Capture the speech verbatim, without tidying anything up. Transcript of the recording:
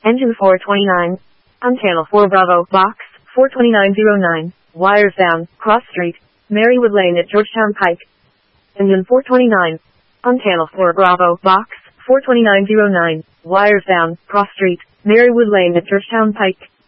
Engine four twenty-nine. On channel four Bravo, box, four twenty-nine oh nine, wires down, cross street, Marywood Lane at Georgetown Pike. Engine four twenty-nine. On channel four Bravo, box, four twenty-nine oh nine, wires down, cross street, Marywood Lane at Georgetown Pike.